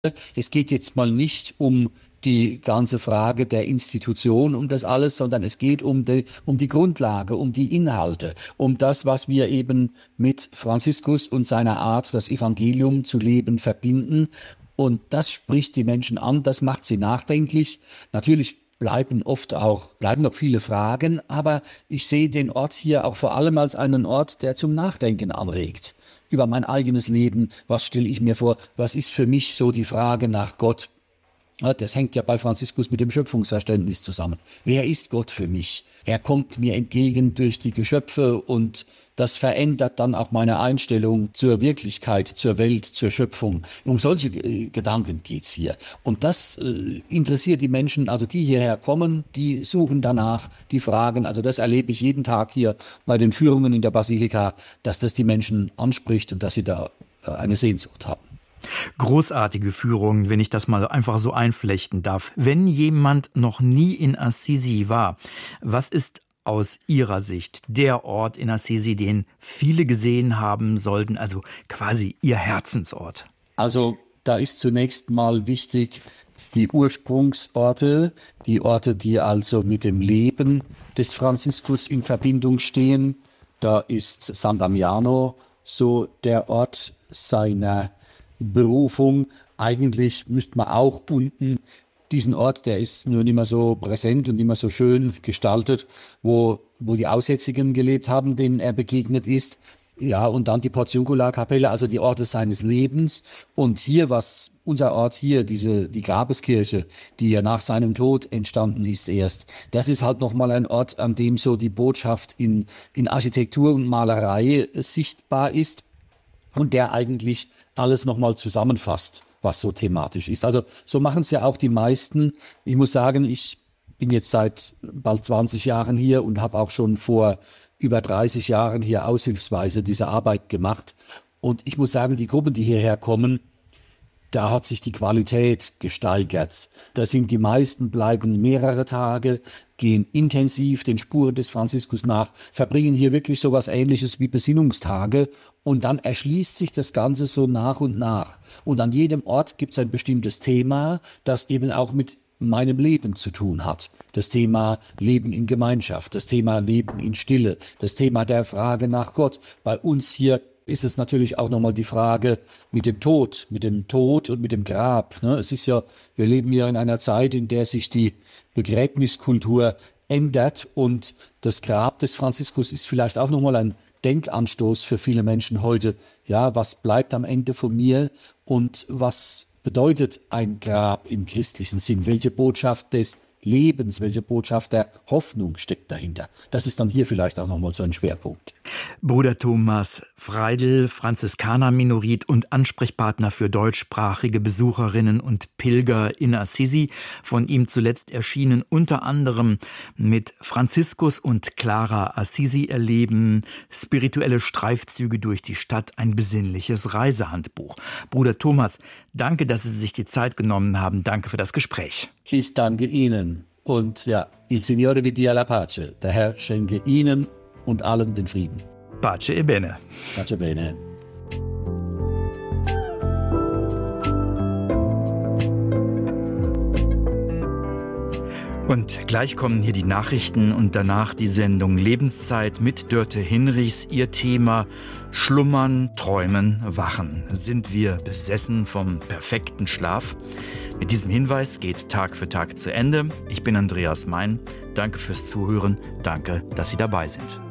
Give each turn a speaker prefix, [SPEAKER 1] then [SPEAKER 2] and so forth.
[SPEAKER 1] Es geht jetzt mal nicht um die ganze Frage der Institution, um das alles, sondern es geht um die Grundlage, um die Inhalte, um das, was wir eben mit Franziskus und seiner Art, das Evangelium zu leben, verbinden. Und das spricht die Menschen an, das macht sie nachdenklich. Natürlich bleiben noch viele Fragen, aber ich sehe den Ort hier auch vor allem als einen Ort, der zum Nachdenken anregt. Über mein eigenes Leben, was stelle ich mir vor, was ist für mich so die Frage nach Gott? Ja, das hängt ja bei Franziskus mit dem Schöpfungsverständnis zusammen. Wer ist Gott für mich? Er kommt mir entgegen durch die Geschöpfe und das verändert dann auch meine Einstellung zur Wirklichkeit, zur Welt, zur Schöpfung. Um solche Gedanken geht's hier. Und das interessiert die Menschen, also die hierher kommen, die suchen danach, die fragen. Also das erlebe ich jeden Tag hier bei den Führungen in der Basilika, dass das die Menschen anspricht und dass sie da eine Sehnsucht haben.
[SPEAKER 2] Großartige Führungen, wenn ich das mal einfach so einflechten darf. Wenn jemand noch nie in Assisi war, was ist aus Ihrer Sicht der Ort in Assisi, den viele gesehen haben sollten, also quasi Ihr Herzensort?
[SPEAKER 1] Also da ist zunächst mal wichtig, die Ursprungsorte, die Orte, die also mit dem Leben des Franziskus in Verbindung stehen. Da ist San Damiano so der Ort seiner Berufung. Eigentlich müsste man auch unten diesen Ort, der ist nur nicht mehr so präsent und nicht mehr so schön gestaltet, wo die Aussätzigen gelebt haben, denen er begegnet ist. Ja, und dann die Portiuncula-Kapelle, also die Orte seines Lebens. Und hier, was unser Ort hier, die Grabeskirche, die ja nach seinem Tod entstanden ist erst, das ist halt nochmal ein Ort, an dem so die Botschaft in Architektur und Malerei sichtbar ist und der eigentlich alles nochmal zusammenfasst, was so thematisch ist. Also so machen es ja auch die meisten. Ich muss sagen, ich bin jetzt seit bald 20 Jahren hier und habe auch schon vor über 30 Jahren hier aushilfsweise diese Arbeit gemacht. Und ich muss sagen, die Gruppen, die hierher kommen, da hat sich die Qualität gesteigert. Da sind die meisten, bleiben mehrere Tage, gehen intensiv den Spuren des Franziskus nach, verbringen hier wirklich so was Ähnliches wie Besinnungstage und dann erschließt sich das Ganze so nach und nach. Und an jedem Ort gibt es ein bestimmtes Thema, das eben auch mit meinem Leben zu tun hat. Das Thema Leben in Gemeinschaft, das Thema Leben in Stille, das Thema der Frage nach Gott. Bei uns hier ist es natürlich auch nochmal die Frage mit dem Tod und mit dem Grab. Es ist ja, wir leben ja in einer Zeit, in der sich die Begräbniskultur ändert und das Grab des Franziskus ist vielleicht auch nochmal ein Denkanstoß für viele Menschen heute. Ja, was bleibt am Ende von mir und was bedeutet ein Grab im christlichen Sinn? Welche Botschaft des Lebens, welche Botschaft der Hoffnung steckt dahinter? Das ist dann hier vielleicht auch nochmal so ein Schwerpunkt.
[SPEAKER 2] Bruder Thomas Freidl, Franziskaner-Minorit und Ansprechpartner für deutschsprachige Besucherinnen und Pilger in Assisi. Von ihm zuletzt erschienen unter anderem mit Franziskus und Clara Assisi erleben, spirituelle Streifzüge durch die Stadt, ein besinnliches Reisehandbuch. Bruder Thomas, danke, dass Sie sich die Zeit genommen haben. Danke für das Gespräch.
[SPEAKER 1] Ich danke Ihnen. Und ja, il Signore vi dia la pace. Der Herr schenke Ihnen und allen den Frieden.
[SPEAKER 2] Pace e bene.
[SPEAKER 1] Pace bene.
[SPEAKER 2] Und gleich kommen hier die Nachrichten und danach die Sendung Lebenszeit mit Dörte Hinrichs. Ihr Thema: Schlummern, Träumen, Wachen. Sind wir besessen vom perfekten Schlaf? Mit diesem Hinweis geht Tag für Tag zu Ende. Ich bin Andreas Mein. Danke fürs Zuhören. Danke, dass Sie dabei sind.